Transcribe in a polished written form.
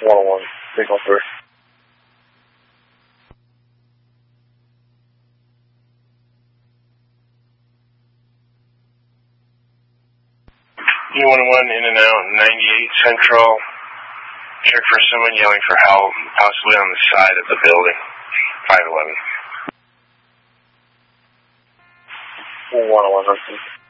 101, signal 3. E101 in and out, 98 Central. Check for someone yelling for help, possibly on the side of the building. 511. 101,